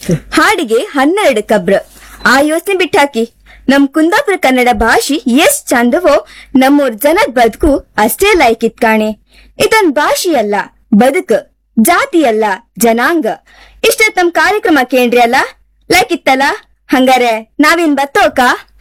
ಹಾಡಿಗೆ 12 ಕಬ್ರ. ಆ ಯೋಚನೆ ಬಿಟ್ಟಾಕಿ. ನಮ್ ಕುಂದಾಪುರ ಕನ್ನಡ ಭಾಷೆ ಎಷ್ಟ್ ಚಂದವೋ ನಮ್ಮೂರ್ ಜನದ್ ಬದುಕು ಅಷ್ಟೇ ಲೈಕಿತ್ ಕಾಣೆ. ಇದೊಂದ್ ಭಾಷೆಯಲ್ಲ, ಬದುಕು, ಜಾತಿಯಲ್ಲ, ಜನಾಂಗ. ಇಷ್ಟ ನಮ್ ಕಾರ್ಯಕ್ರಮ ಕೇಂದ್ರಿ ಅಲ್ಲ, ಲೈಕಿತ್ತಲ್ಲ. ಹಂಗಾರೆ ನಾವೇನ್ ಬತ್ತೋಕ?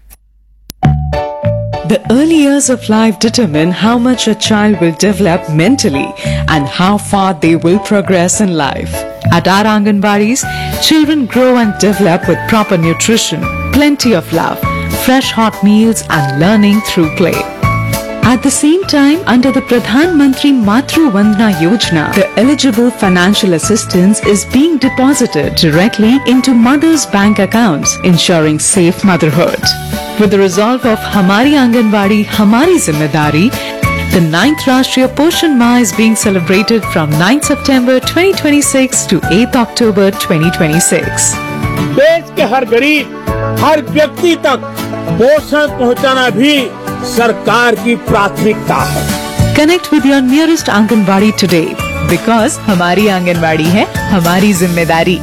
The early years of life determine how much a child will develop mentally and how far they will progress in life. At our Anganwadis, children grow and develop with proper nutrition, plenty of love, fresh hot meals and learning through play. At the same time, under the Pradhan Mantri Matru Vandana Yojana, the eligible financial assistance is being deposited directly into mothers' bank accounts, ensuring safe motherhood. With the resolve of Hamari Anganwadi, Hamari Zimmedari, the 9th Rashtriya Poshan Ma is being celebrated from 9th September 2026 to 8th October 2026. देश के हर गरीब, हर व्यक्ति तक पोषण पहुंचाना भी सरकार की प्राथमिकता है. Connect with your nearest Anganwadi today because Hamari Anganwadi hai Hamari Zimmedari.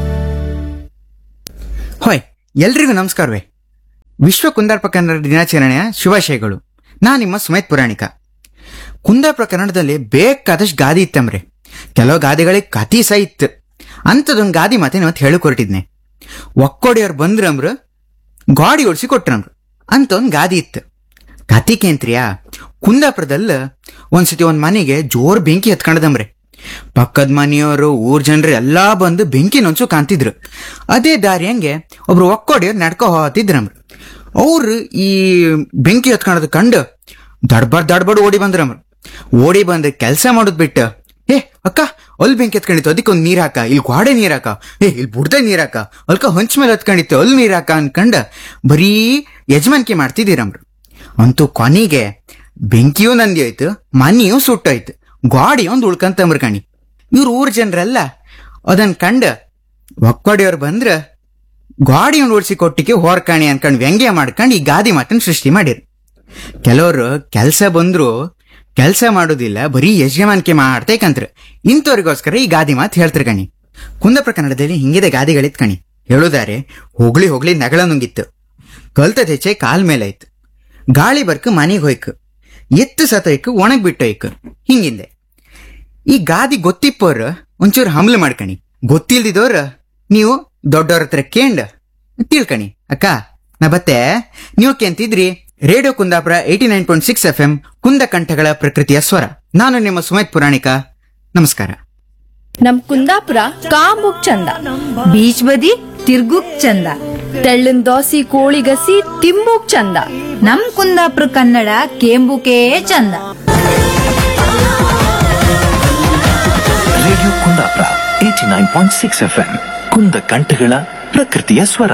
ಹೋಯ್, ಎಲ್ರಿಗೂ ನಮಸ್ಕಾರವೇ. ವಿಶ್ವ ಕುಂದಾಪುರ ಕನ್ನಡ ದಿನಾಚರಣೆಯ ಶುಭಾಶಯಗಳು. ನಾನು ನಿಮ್ಮ ಸುಮೇತ್ ಪುರಾಣಿಕ. ಕುಂದಾಪುರ ಕನ್ನಡದಲ್ಲಿ ಬೇಕಾದಷ್ಟು ಗಾದಿ ಇತ್ತಂಬ್ರೆ. ಕೆಲವು ಗಾದಿಗಳಿಗೆ ಕತಿ ಸಹ ಇತ್ತು. ಅಂಥದೊಂದು ಗಾದಿ ಮಾತೆ ಇವತ್ತು ಹೇಳಕ್ ಹೊರಟಿದ್ನೆ. ಒಕ್ಕೋಡಿಯವ್ರು ಬಂದ್ರಮ್ರು, ಗಾಡಿ ಓಡಿಸಿ ಕೊಟ್ರಮ್ರು ಅಂತ ಒಂದು ಗಾದಿ ಇತ್ತು. ಕತಿಕೇಂತ್ರಿಯಾ, ಕುಂದಾಪುರದಲ್ಲ ಒಂದ್ಸತಿ ಒಂದ್ ಮನೆಗೆ ಜೋರ್ ಬೆಂಕಿ ಹತ್ಕೊಂಡದಂಬ್ರೆ. ಪಕ್ಕದ ಮನೆಯವರು, ಊರ್ ಜನರು ಎಲ್ಲಾ ಬಂದು ಬೆಂಕಿ ನೊಂಚು ಕಾಣ್ತಿದ್ರು. ಅದೇ ದಾರಿ ಹಂಗೆ ಒಬ್ರು ಒಕ್ಕೋಡಿಯವ್ರು ನಡ್ಕೊ ಹೋಗ್ತಿದ್ರಮ್ರು. ಅವ್ರು ಈ ಬೆಂಕಿ ಹತ್ಕೊಳ್ಳೋದು ಕಂಡು ದಡ್ಬಾರ್ದು ಓಡಿ ಬಂದ್ರಮ್ರು. ಓಡಿ ಬಂದು ಕೆಲಸ ಮಾಡೋದ್ ಬಿಟ್ಟು, ಅಕ್ಕ ಅಲ್ಲಿ ಬೆಂಕಿ ಹತ್ಕೊಂಡಿತ್ತು, ಅದಕ್ಕೊಂದು ನೀರ್ ಹಾಕ, ಇಲ್ಲಿ ಗೋಡೆ ನೀರ್ ಹಾಕ, ಇಲ್ಲಿ ಬುಡ್ದೆ ನೀರ್ ಹಾಕ, ಅಲ್ಕ ಹೊಂಚ ಮೇಲೆ ಹತ್ಕೊಂಡಿತ್ತು, ಅಲ್ಲಿ ನೀರ್ ಹಾಕ ಅನ್ಕಂಡ ಬರೀ ಯಜಮಾನಿಕೆ ಮಾಡ್ತಿದ್ದೀರಮ್ರು. ಅಂತೂ ಕೊನೆಗೆ ಬೆಂಕಿಯೂ ನಂದಿ ಹೋಯ್ತು, ಮನೆಯೂ ಸುಟ್ಟೋಯ್ತು, ಗಾಡಿ ಒಂದು ಉಳ್ಕಂತಂಬ್ರ ಕಣಿ. ಇವ್ರು ಊರ್ ಜನರೆಲ್ಲ ಅದನ್ ಕಂಡ ಒಕ್ಕೋಡಿಯವ್ರು ಬಂದ್ರ ಗಾಡಿ ಒಂದು ಓಡಿಸಿ ಕೊಟ್ಟಿಗೆ ಹೊರ್ಕಾಣಿ ಅನ್ಕಂಡ್ ವ್ಯಂಗ್ಯ ಮಾಡ್ಕೊಂಡು ಈ ಗಾದಿ ಮಾತನ್ನ ಸೃಷ್ಟಿ ಮಾಡಿರು. ಕೆಲವರು ಕೆಲ್ಸ ಬಂದ್ರು ಕೆಲ್ಸ ಮಾಡೋದಿಲ್ಲ, ಬರೀ ಯಜಮಾನಿಕೆ ಮಾಡ್ತೇಕಂತ್ರ. ಇಂಥವ್ರಿಗೋಸ್ಕರ ಈ ಗಾದಿ ಮಾತು ಹೇಳ್ತಾರೆ ಕಣಿ. ಕುಂದಾಪುರ ಕನ್ನಡದಲ್ಲಿ ಹಿಂಗಿದೆ ಗಾದಿಗಳಿತ್ ಕಣಿ. ಹೇಳುದಾರೆ, ಹೋಗ್ಲಿ ನಗಳ ನುಂಗಿತ್ತು, ಕಲ್ತದ ಹೆಚ್ಚೆ ಕಾಲ್ ಮೇಲಾಯ್ತು, ಗಾಳಿ ಬರ್ಕು ಮನೆಗೆ ಹೋಯ್ಕು, ಎತ್ತು ಸತೋಯ್ಕು ಒಣಗ್ ಬಿಟ್ಟೋಯ್ಕು, ಹಿಂಗಿಂದೆ. ಈ ಗಾದಿ ಗೊತ್ತಿಪ್ಪೋರ್ ಒಂಚೂರು ಹಮ್ಲು ಮಾಡ್ಕಣಿ, ಗೊತ್ತಿಲ್ದಿದವ್ರ ನೀವು ದೊಡ್ಡವ್ರ ಹತ್ರ ಕೇಂಡ ತಿಳ್ಕಣಿ. ಅಕ್ಕ ನಾ ಬತ್ತೆ, ನೀವು ಕೇಂತಿದ್ರಿ ರೇಡಿಯೋ ಕುಂದಾಪುರ 89.6 FM ಕುಂದ ಕಂಠಗಳ ಪ್ರಕೃತಿಯ ಸ್ವರ. ನಾನು ನಿಮ್ಮ ಸುಮೇತ್ ಪುರಾಣಿಕ. ನಮಸ್ಕಾರ. ನಮ್ ಕುಂದಾಪುರ ಕಾಂಬುಕ್ ಚಂದ, ಬೀಚ್ ಬದಿ ತಿರ್ಗುಕ್ ಚಂದ, ತೆಳ್ಳನ್ ದೋಸಿ ಕೋಳಿಗಸಿ ತಿಂಬುಕ್ ಚಂದ. ನಮ್ ಕುಂದಾಪುರ ಕನ್ನಡ ಕೇಂಬುಕೇ ಚಂದ. ರೇಡಿಯೋ ಕುಂದಾಪುರ 89.6 FM ಕುಂದ ಕಂಠಗಳ ಪ್ರಕೃತಿಯ ಸ್ವರ.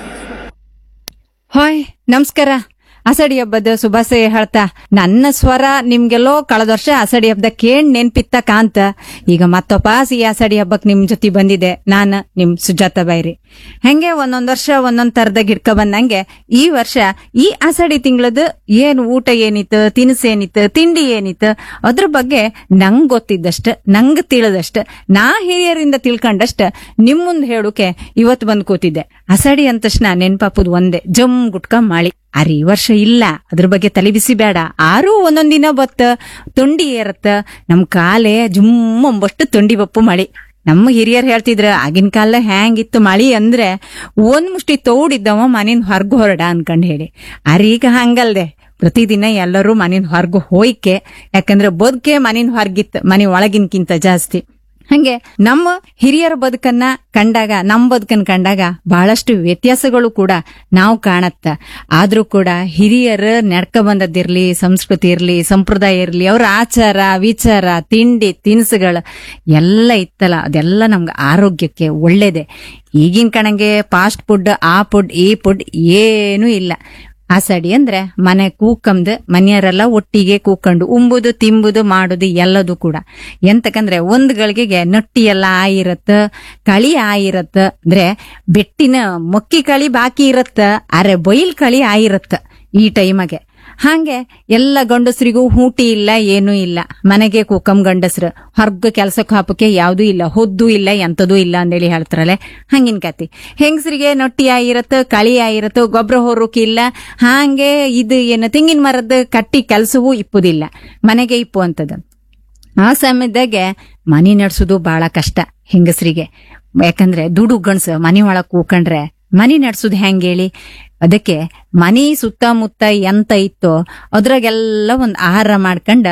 ಹಾಯ್, ನಮಸ್ಕಾರ. ಅಸಡಿ ಹಬ್ಬದ ಶುಭಾಶಯ ಹೇಳ್ತಾ, ನನ್ನ ಸ್ವರ ನಿಮ್ಗೆಲ್ಲೋ ಕಳೆದ ವರ್ಷ ಅಸಡಿ ಹಬ್ಬದ ಕೇಳ್ ನೆನ್ಪಿತ್ತ ಕಾಂತ ಈಗ ಮತ್ತೊಪಾಸ್ ಈ ಅಸಡಿ ಹಬ್ಬಕ್ ನಿಮ್ ಜೊತೆ ಬಂದಿದೆ. ನಾನು ನಿಮ್ ಸುಜಾತ ಬೈರಿ. ಹೆಂಗೆ ಒಂದೊಂದ್ ವರ್ಷ ಒಂದೊಂದ್ ತರದಾಗ ಹಿಡ್ಕ ಬಂದಂಗೆ ಈ ವರ್ಷ ಈ ಅಸಡಿ ತಿಂಗಳದ ಏನ್ ಊಟ ಏನಿತ್ತು, ತಿನಿಸು ಏನಿತ್ತು, ತಿಂಡಿ ಏನಿತ್ತು ಅದ್ರ ಬಗ್ಗೆ ನಂಗ್ ಗೊತ್ತಿದ್ದಷ್ಟ, ನಂಗ್ ತಿಳಿದಷ್ಟ, ನಾ ಹಿರಿಯರಿಂದ ತಿಳ್ಕೊಂಡಷ್ಟ ನಿಮ್ ಮುಂದ್ ಹೇಳುಕೆ ಇವತ್ ಬಂದ್ ಕೂತಿದ್ದೆ. ಅಸಡಿ ಅಂದ ತಕ್ಷಣ ನೆನ್ಪಾಪುದ್ ಒಂದೇ, ಜಮ್ ಗುಟ್ಕ ಮಾಳಿ. ಈ ವರ್ಷ ಇಲ್ಲ, ಅದ್ರ ಬಗ್ಗೆ ತಲೆ ಬಿಸಿ ಬೇಡ. ಆರೂ ಒಂದೊಂದ್ ದಿನ ಬತ್ತ ತೊಂಡಿ ಏರತ್ತ, ನಮ್ ಕಾಲೇ ಜುಮ್ಮಂಬಷ್ಟು ತೊಂಡಿ ಬಪ್ಪು ಮಳಿ. ನಮ್ಮ ಹಿರಿಯರ್ ಹೇಳ್ತಿದ್ರ ಆಗಿನ ಕಾಲ ಹ್ಯಾಂಗಿತ್ತು ಮಳಿ ಅಂದ್ರೆ ಒಂದ್ ಮುಷ್ಟಿ ತೌಡಿದ್ದವ ಮನಿನ್ ಹೊರ್ಗು ಹೊರಡ ಅನ್ಕಂಡ್ ಹೇಳಿ. ಈಗ ಹಂಗಲ್ದೆ, ಪ್ರತಿದಿನ ಎಲ್ಲರೂ ಮನಿನ್ ಹೊರ್ಗು ಹೋಯ್ಕೆ. ಯಾಕಂದ್ರೆ ಬದುಕೆ ಮನಿನ್ ಹೊರ್ಗಿತ್ತು, ಮನೆ ಒಳಗಿನ್ಕಿಂತ ಜಾಸ್ತಿ. ಹಂಗೆ ನಮ್ಮ ಹಿರಿಯರ ಬದುಕನ್ನ ಕಂಡಾಗ, ನಮ್ ಬದುಕನ್ನ ಕಂಡಾಗ ಬಹಳಷ್ಟು ವ್ಯತ್ಯಾಸಗಳು ಕೂಡ ನಾವು ಕಾಣತ್ತ. ಆದ್ರೂ ಕೂಡ ಹಿರಿಯರ ನಡ್ಕ ಬಂದದ್ದಿರ್ಲಿ, ಸಂಸ್ಕೃತಿ ಇರ್ಲಿ, ಸಂಪ್ರದಾಯ ಇರ್ಲಿ, ಅವ್ರ ಆಚಾರ ವಿಚಾರ, ತಿಂಡಿ ತಿನಿಸುಗಳು ಎಲ್ಲ ಇತ್ತಲ್ಲ, ಅದೆಲ್ಲ ನಮ್ಗೆ ಆರೋಗ್ಯಕ್ಕೆ ಒಳ್ಳೇದೆ. ಈಗಿನ ಕಣಂಗೆ ಫಾಸ್ಟ್ ಫುಡ್, ಆ ಫುಡ್ ಈ ಫುಡ್ ಏನೂ ಇಲ್ಲ. ಆಸಡಿ ಅಂದ್ರೆ ಮನೆ ಕೂಕಂದು ಮನೆಯವರೆಲ್ಲ ಒಟ್ಟಿಗೆ ಕೂಕೊಂಡು ಉಂಬುದು ತಿಂಬುದು ಮಾಡುದು ಎಲ್ಲದು ಕೂಡ. ಎಂತಕಂದ್ರೆ ಒಂದ್ ಗಳಿಗೆಗೆ ನೊಟ್ಟಿ ಎಲ್ಲ ಆಯಿರತ್ತ, ಕಳಿ ಆಯಿರತ್ತ, ಅಂದ್ರೆ ಬೆಟ್ಟಿನ ಮೊಕ್ಕಿ ಕಳಿ ಬಾಕಿ ಇರತ್ತ, ಅರೆ ಬೈಲ್ ಕಳಿ ಆಯಿರತ್ತ ಈ ಟೈಮಗೆ. ಹಾಗೆ ಎಲ್ಲ ಗಂಡಸರಿಗೂ ಹೂಟಿ ಇಲ್ಲ ಏನೂ ಇಲ್ಲ, ಮನೆಗೆ ಕೂಕಂ ಗಂಡಸ್ರು, ಹೊರ್ಗ ಕೆಲ್ಸಕ್ಕೆ ಹಾಪಕ್ಕೆ ಯಾವ್ದೂ ಇಲ್ಲ, ಹೊದ್ದು ಇಲ್ಲ ಎಂತದೂ ಇಲ್ಲ ಅಂದೇಳಿ ಹೇಳ್ತಾರಲ್ಲ, ಹಂಗಿನ ಕತಿ. ಹೆಂಗಸರಿಗೆ ನೊಟ್ಟಿ ಆಗಿರತ್ತ, ಕಳಿ ಆಗಿರತ್ತ, ಗೊಬ್ಬರ ಹೊರಕ್ಕೆ ಇಲ್ಲ, ಹಾಗೆ ಇದು ಏನು ತೆಂಗಿನ ಮರದ ಕಟ್ಟಿ ಕೆಲ್ಸವೂ ಇಪ್ಪುದಿಲ್ಲ, ಮನೆಗೆ ಇಪ್ಪು ಅಂತದ. ಆ ಸಮಯದಾಗೆ ಮನಿ ನಡ್ಸೋದು ಬಹಳ ಕಷ್ಟ ಹೆಂಗಸರಿಗೆ. ಯಾಕಂದ್ರೆ ದುಡು ಗಣಸ ಮನಿ ಒಳಗ್ ಕೂಕೊಂಡ್ರೆ ಮನಿ ನಡ್ಸುದು ಹೆಂಗೇಳಿ? ಅದಕ್ಕೆ ಮನಿ ಸುತ್ತಮುತ್ತ ಎಂತ ಇತ್ತೋ ಅದ್ರಾಗೆಲ್ಲ ಒಂದ್ ಆಹಾರ ಮಾಡ್ಕೊಂಡ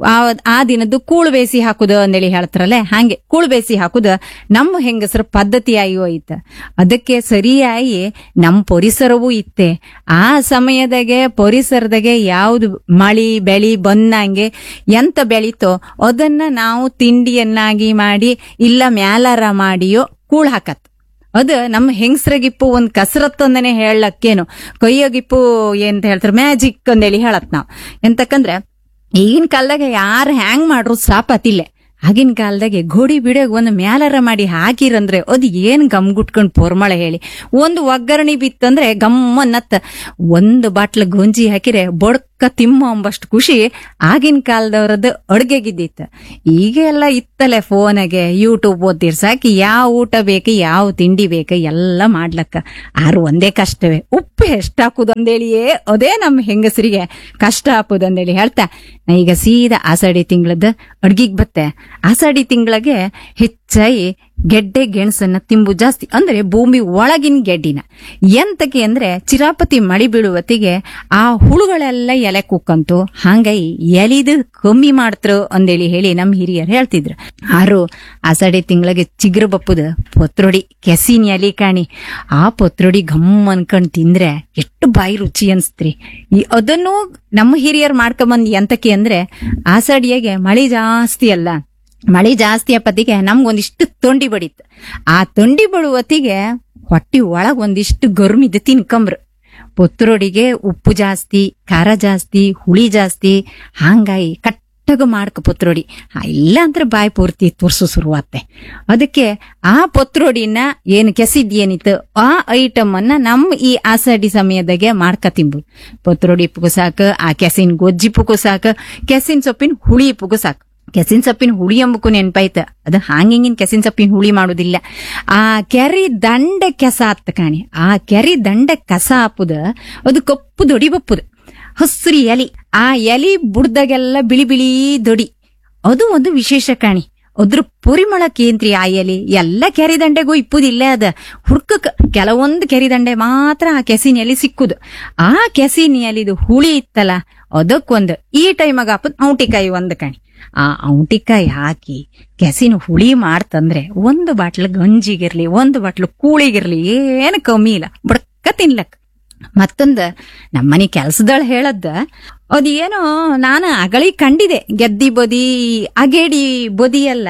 ಆ ದಿನದ್ದು ಕೂಳು ಬೇಸಿ ಹಾಕುದ ಅಂದೇಳಿ ಹೇಳ್ತಾರಲ್ಲ, ಹಾಗೆ ಕೂಳು ಬೇಸಿ ಹಾಕುದ ನಮ್ಮ ಹೆಂಗಸರ ಪದ್ಧತಿ ಆಗಿ ಹೋಯ್ತ. ಅದಕ್ಕೆ ಸರಿಯಾಗಿ ನಮ್ಮ ಪರಿಸರವೂ ಇತ್ತೆ. ಆ ಸಮಯದಾಗೆ ಪರಿಸರದಾಗೆ ಯಾವ್ದು ಮಳಿ ಬೆಳಿ ಬಂದಂಗೆ ಎಂತ ಬೆಳೀತೋ ಅದನ್ನ ನಾವು ತಿಂಡಿಯನ್ನಾಗಿ ಮಾಡಿ ಇಲ್ಲ ಮ್ಯಾಲಾರ ಮಾಡಿಯೋ ಕೂಳ್ ಹಾಕತ್. ಅದು ನಮ್ಮ ಹೆಂಗಸ್ರಗಿಪ್ಪು ಒಂದ್ ಕಸರತ್ತು ಅಂದನೆ ಹೇಳಕ್ಕೇನು, ಕೈಯಗಿಪ್ಪು ಏನಂತ ಹೇಳ್ತಾರೆ ಮ್ಯಾಜಿಕ್ ಅಂದೇಳಿ ಹೇಳತ್ ನಾವ್. ಎಂತಕಂದ್ರೆ ಈಗಿನ ಕಾಲದಾಗ ಯಾರು ಹ್ಯಾಂಗ್ ಮಾಡ್ರು ಸಾಪತಿಲ್ಲೆ. ಆಗಿನ ಕಾಲದಾಗೆ ಗೋಡಿ ಬಿಡೋಗ್ ಒಂದು ಮ್ಯಾಲಾರ ಮಾಡಿ ಹಾಕಿರಂದ್ರೆ ಅದು ಏನ್ ಗಮ್ಗುಟ್ಕೊಂಡ್ ಪೊರ್ಮಳ ಹೇಳಿ. ಒಂದು ಒಗ್ಗರಣೆ ಬಿತ್ತಂದ್ರೆ ಗಮ್ಮನ್ನತ್ತ, ಒಂದು ಬಾಟ್ಲ ಗೊಂಜಿ ಹಾಕಿರೆ ಬೊಡ್ಕ ತಿಮ್ಮ ಅಂಬಷ್ಟು ಖುಷಿ ಆಗಿನ ಕಾಲದವ್ರದ್ದು ಅಡ್ಗೆಗಿದ್ದಿತ್ತು. ಈಗ ಎಲ್ಲ ಇತ್ತಲೆ ಫೋನಾಗೆ ಯೂಟ್ಯೂಬ್ ಓದ್ತಿರ್ಸಾಕಿ ಯಾವ ಊಟ ಬೇಕು ಯಾವ ತಿಂಡಿ ಬೇಕು ಎಲ್ಲ ಮಾಡ್ಲಕ್ಕ. ಆರು ಒಂದೇ ಕಷ್ಟವೇ, ಉಪ್ಪು ಎಷ್ಟು ಹಾಕುದು ಅಂದೇಳಿಯೇ ಅದೇ ನಮ್ಮ ಹೆಂಗಸರಿಗೆ ಕಷ್ಟ ಹಾಕುದು ಅಂದೇಳಿ ಹೇಳ್ತಾ ಈಗ ಸೀದಾ ಆಷಾಢಿ ತಿಂಗಳದ್ದು ಅಡ್ಗಿಗ್ ಬತ್ತೆ. ಆಷಾಢಿ ತಿಂಗಳಿಗೆ ಹೆಚ್ಚಾಗಿ ಗೆಡ್ಡೆ ಗೆಣಸನ್ನ ತಿಂಬು ಜಾಸ್ತಿ, ಅಂದ್ರೆ ಭೂಮಿ ಒಳಗಿನ ಗೆಡ್ಡಿನ. ಎಂತಕ್ಕೆ ಅಂದ್ರೆ ಚಿರಾಪತಿ ಮಳಿ ಬೀಳುವತ್ತಿಗೆ ಆ ಹುಳುಗಳೆಲ್ಲ ಎಲೆ ಕುಕ್ಕಂತು, ಹಂಗಾಗಿ ಎಲಿದು ಕಮ್ಮಿ ಮಾಡ್ತರು ಅಂದೇಳಿ ಹೇಳಿ ನಮ್ ಹಿರಿಯರು ಹೇಳ್ತಿದ್ರು. ಆರು ಆಷಾಢಿ ತಿಂಗಳಿಗೆ ಚಿಗುರು ಬಪ್ಪುದ ಪತ್ರೊಡಿ ಕೆಸಿನ ಎಲಿ ಕಾಣಿ, ಆ ಪತ್ರೊಡಿ ಘಮ್ ಅನ್ಕೊಂಡ್ ತಿಂದ್ರೆ ಎಷ್ಟು ಬಾಯಿ ರುಚಿ ಅನ್ಸ್ತ್ರಿ. ಅದನ್ನು ನಮ್ಮ ಹಿರಿಯರು ಮಾಡ್ಕೊಂಬಂದ್ ಎಂತಕ್ಕೆ ಅಂದ್ರೆ ಆಷಾಢಿಯಾಗೆ ಮಳಿ ಜಾಸ್ತಿ ಅಲ್ಲ, ಮಳಿ ಜಾಸ್ತಿ ಅಪ್ಪತ್ತಿಗೆ ನಮ್ಗೊಂದಿಷ್ಟು ತೊಂಡಿ ಬಡಿತ್. ಆ ತೊಂಡಿ ಬಡುವತ್ತಿಗೆ ಹೊಟ್ಟಿ ಒಳಗ್ ಒಂದಿಷ್ಟು ಗರ್ಮಿದ್ ತಿನ್ಕಂಬ್ರು. ಪತ್ರೊಡಿಗೆ ಉಪ್ಪು ಜಾಸ್ತಿ, ಖಾರ ಜಾಸ್ತಿ, ಹುಳಿ ಜಾಸ್ತಿ, ಹಂಗಾಗಿ ಕಟ್ಟಗ ಮಾಡ್ಕ ಪತ್ರೊಡಿ. ಇಲ್ಲ ಅಂದ್ರೆ ಬಾಯಿ ಪೂರ್ತಿ ತುರ್ಸು ಶುರುವಾತ್ತೆ. ಅದಕ್ಕೆ ಆ ಪತ್ರೊಡಿನ ಏನು ಕೆಸಿದ್ಯೇನಿತ್ತು ಆ ಐಟಮ್ ಅನ್ನ ನಮ್ಮ ಈ ಆಷಾಢಿ ಸಮಯದಾಗೆ ಮಾಡ್ಕ ತಿಂಬುದು. ಪತ್ರೊಡಿ ಪುಗು ಸಾಕು, ಆ ಕೆಸಿನ ಗೊಜ್ಜಿ ಪುಗು ಸಾಕು, ಕೆಸಿನ ಸೊಪ್ಪಿನ ಹುಳಿ ಪುಗು ಸಾಕು. ಕೆಸಿನ ಸೊಪ್ಪಿನ ಹುಳಿ ಎಂಬಕ್ಕೂ ನೆನ್ಪಾಯ್ತ, ಅದು ಹಾಂಗಿಂಗಿನ ಕೆಸಿನ ಸೊಪ್ಪಿನ ಹುಳಿ ಮಾಡುದಿಲ್ಲ. ಆ ಕೆರಿ ದಂಡೆ ಕೆಸ ಆತ್ತ ಕಾಣಿ, ಆ ಕೆರಿ ದಂಡೆ ಕಸ ಹಾಪುದ ಅದು ಕಪ್ಪು ದೊಡಿ ಬಪ್ಪುದು, ಹಸ್ರಿ ಎಲಿ. ಆ ಎಲಿ ಬುಡ್ದಾಗೆಲ್ಲ ಬಿಳಿ ಬಿಳಿ ದೊಡಿ, ಅದು ಒಂದು ವಿಶೇಷ ಕಾಣಿ. ಅದ್ರ ಪರಿಮಳಕ್ಕೇಂತ್ರಿ ಆ ಎಲಿ ಎಲ್ಲ ಕೆರಿ ದಂಡೆಗೂ ಇಪ್ಪುದಿಲ್ಲ. ಅದ ಹುಡ್ಕಕ್ ಕೆಲವೊಂದು ಕೆರಿ ದಂಡೆ ಮಾತ್ರ ಆ ಕೆಸಿನ ಎಲಿ ಸಿಕ್ಕುದು. ಆ ಕೆಸಿನ ಎಲಿದು ಹುಳಿ ಇತ್ತಲ್ಲ ಅದಕ್ಕೊಂದು ಈ ಟೈಮಾಗ ಹಾಪುದ್ ಔಟಿಕಾಯಿ ಒಂದು ಕಾಣಿ. ಆ ಔಟಿಕಾಯಿ ಹಾಕಿ ಕೆಸಿನ ಹುಳಿ ಮಾಡ್ತಂದ್ರೆ ಒಂದು ಬಾಟ್ಲು ಗಂಜಿಗಿರ್ಲಿ ಒಂದು ಬಾಟ್ಲು ಕೂಳಿಗಿರ್ಲಿ ಏನು ಕಮ್ಮಿ ಇಲ್ಲ, ಬಡ್ಕ ತಿನ್ಲಕ್. ಮತ್ತೊಂದು ನಮ್ಮನೆ ಕೆಲ್ಸದಳ ಹೇಳದ್ದ, ಅದೇನೋ ನಾನು ಅಗಳಿ ಕಂಡಿದೆ, ಗೆದ್ದಿ ಬದಿ ಅಗೇಡಿ ಬದಿ ಎಲ್ಲ